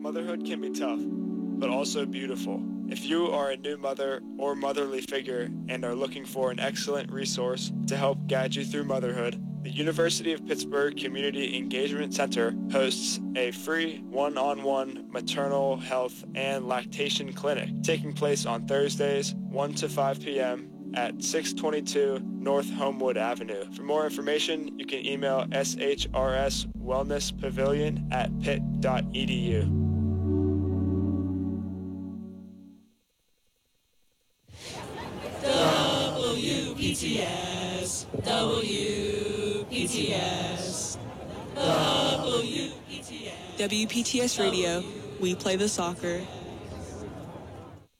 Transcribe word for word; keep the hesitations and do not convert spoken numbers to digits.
Motherhood can be tough, but also beautiful. If you are a new mother or motherly figure and are looking for an excellent resource to help guide you through motherhood, the University of Pittsburgh Community Engagement Center hosts a free one-on-one maternal health and lactation clinic taking place on Thursdays, one to five p.m. at six twenty-two North Homewood Avenue. For more information, you can email S H R S Wellness Pavilion at pitt dot e d u. W P T S, W P T S, W P T S. W P T S Radio, we play the soccer,